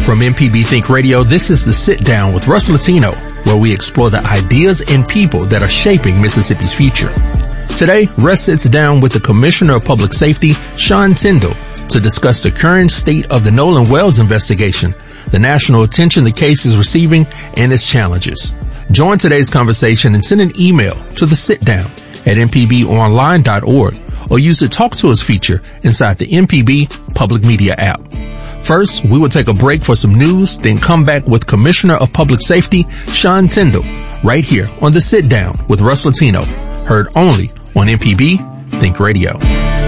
From MPB Think Radio, this is The Sit Down with Russ Latino, where we explore the ideas and people that are shaping Mississippi's future. Today, Russ sits down with the Commissioner of Public Safety, Sean Tindell, to discuss the current state of the Nolan Wells investigation, the national attention the case is receiving, and its challenges. Join today's conversation and send an email to thesitdown@mpbonline.org or use the Talk to Us feature inside the MPB Public Media app. First, we will take a break for some news, then come back with Commissioner of Public Safety, Sean Tindell, right here on The Sit Down with Russ Latino, heard only on MPB Think Radio.